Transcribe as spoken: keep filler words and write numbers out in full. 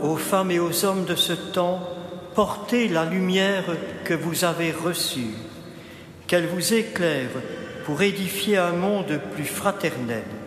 aux femmes et aux hommes de ce temps, portez la lumière que vous avez reçue, qu'elle vous éclaire pour édifier un monde plus fraternel.